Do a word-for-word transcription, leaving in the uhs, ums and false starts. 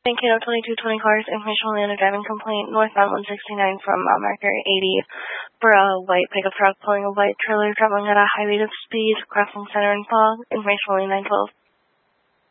Thank you. twenty-two twenty cars, information only on a driving complaint, northbound one sixty-nine from mile marker eighty for a white pickup truck pulling a white trailer traveling at a high rate of speed, crossing center and fog, information only nine twelve.